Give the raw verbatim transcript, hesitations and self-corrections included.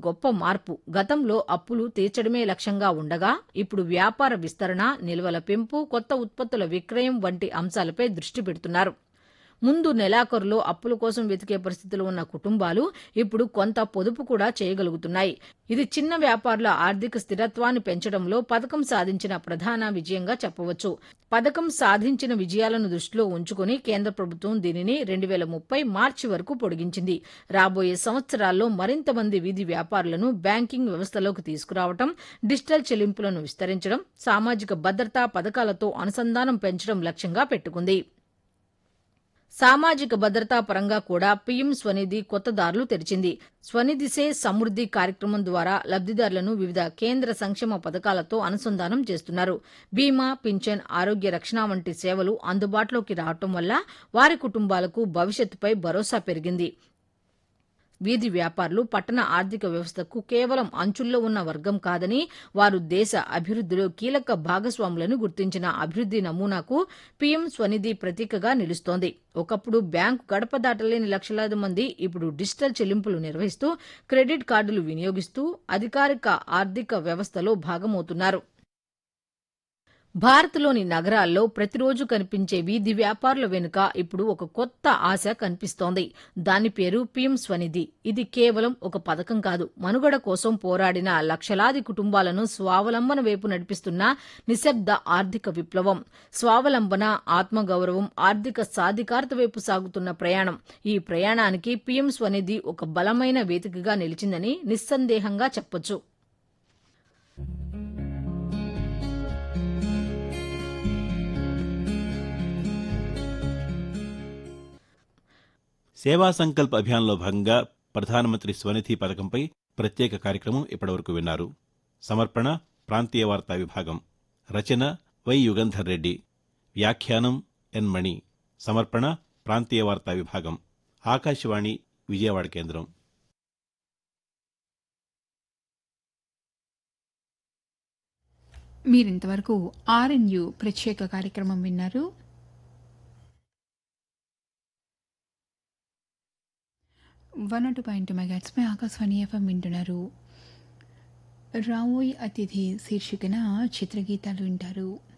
గొప్ప మార్పు. గతంలో అప్పులు తీర్చడమే లక్ష్యంగా ఉండగా ఇప్పుడు వ్యాపార విస్తరణ, నిల్వల పెంపు, కొత్త ఉత్పత్తుల విక్రయం వంటి అంశాలపై దృష్టి పెడుతున్నారు. ముందు నెలాఖరులో అప్పుల కోసం వెతికే పరిస్థితులు ఉన్న కుటుంబాలు ఇప్పుడు కొంత పొదుపు కూడా చేయగలుగుతున్నాయి. ఇది చిన్న వ్యాపారుల ఆర్థిక స్థిరత్వాన్ని పెంచడంలో పథకం సాధించిన ప్రధాన విజయంగా చెప్పవచ్చు. పథకం సాధించిన విజయాలను దృష్టిలో ఉంచుకుని కేంద్ర ప్రభుత్వం దీనిని రెండు వేల ముప్పై మార్చి వరకు పొడిగించింది. రాబోయే సంవత్సరాల్లో మరింత మంది వీధి వ్యాపారులను బ్యాంకింగ్ వ్యవస్థలోకి తీసుకురావడం, డిజిటల్ చెల్లింపులను విస్తరించడం, సామాజిక భద్రతా పథకాలతో అనుసంధానం పెంచడం లక్ష్యంగా పెట్టుకుంది. సామాజిక భద్రతా పరంగా కూడా పీఎం స్వనిధి కొత్త దారులు తెరిచింది. స్వనిధి సే సమృద్ధి కార్యక్రమం ద్వారా లబ్దిదారులను వివిధ కేంద్ర సంక్షేమ పథకాలతో అనుసంధానం చేస్తున్నారు. బీమా, పింఛన్, ఆరోగ్య రక్షణ వంటి సేవలు అందుబాటులోకి రావటం వల్ల వారి కుటుంబాలకు భవిష్యత్తుపై భరోసా పెరిగింది. వీధి వ్యాపారులు పట్టణ ఆర్థిక వ్యవస్థకు కేవలం అంచుల్లో ఉన్న వర్గం కాదని, వారు దేశ అభివృద్దిలో కీలక భాగస్వాములను గుర్తించిన అభివృద్ది నమూనాకు పీఎం స్వనిధి ప్రతీకగా నిలుస్తోంది. ఒకప్పుడు బ్యాంకు గడప దాటలేని లక్షలాది మంది ఇప్పుడు డిజిటల్ చెల్లింపులు నిర్వహిస్తూ, క్రెడిట్ కార్డులు వినియోగిస్తూ అధికారిక ఆర్థిక వ్యవస్థలో భాగమవుతున్నారు. భారత్లోని నగరాల్లో ప్రతిరోజు కనిపించే వీధి వ్యాపారుల వెనుక ఇప్పుడు ఒక కొత్త ఆశ కనిపిస్తోంది. దాని పేరు పీఎం స్వనిధి. ఇది కేవలం ఒక పథకం కాదు, మనుగడ కోసం పోరాడిన లక్షలాది కుటుంబాలను స్వావలంబన వైపు నడిపిస్తున్న నిశ్శబ్ద ఆర్థిక విప్లవం. స్వావలంబన, ఆత్మగౌరవం, ఆర్థిక సాధికారత వైపు సాగుతున్న ప్రయాణం. ఈ ప్రయాణానికి పీఎం స్వనిధి ఒక బలమైన వేదికగా నిలిచిందని నిస్సందేహంగా చెప్పొచ్చు. సేవా సంకల్ప్ అభియాన్లో భాగంగా ప్రధానమంత్రి స్వనిధి పథకంపై ప్రత్యేక కార్యక్రమం ఇప్పటివరకు విన్నారు. సమర్పణ ప్రాంతీయ వార్తా విభాగం. రచన వై యుగంధర్ రెడ్డి. వ్యాఖ్యానం ఎన్ మణి. సమర్పణ ప్రాంతీయ వార్తా విభాగం. ఆకాశవాణి విజయవాడ కేంద్రం. మీరింతవరకు ఆర్ఎన్యు ప్రత్యేక కార్యక్రమం విన్నారు. వన్ టూ పాయింట్ మెగాట్స్ పై ఆకాశవాణి ఎఫ్ఎం వింటున్నారు. రావోయ్ అతిథి శీర్షికన చిత్రగీతాలు వింటారు.